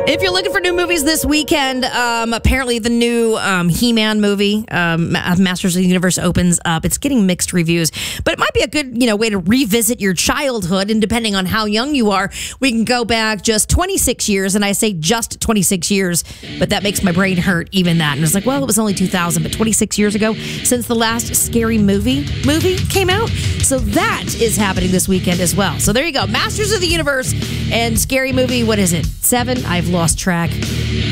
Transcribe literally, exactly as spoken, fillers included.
If you're looking for new movies this weekend, um, apparently the new um, He-Man movie, um, Masters of the Universe, opens up. It's getting mixed reviews, but it might be a good, you know, way to revisit your childhood. And depending on how young you are, we can go back just twenty-six years. And I say just twenty-six years, but that makes my brain hurt, even that. And it's like, well, it was only two thousand, but twenty-six years ago since the last Scary Movie movie came out. So that is happening this weekend as well. So there you go. Masters of the Universe and Scary Movie. What is it? Seven? I've lost track.